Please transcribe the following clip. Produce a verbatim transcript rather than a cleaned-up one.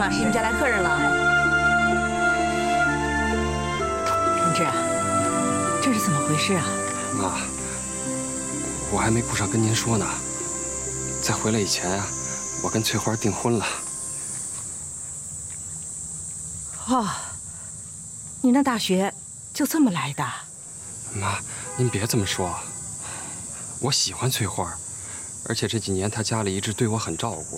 老师，你们家来客人了。明志啊，这是怎么回事啊？ 妈，我还没顾上跟您说呢。在回来以前啊，我跟翠花订婚了。 哦，你那大学就这么来的？ 妈，您别这么说。我喜欢翠花，而且这几年她家里一直对我很照顾。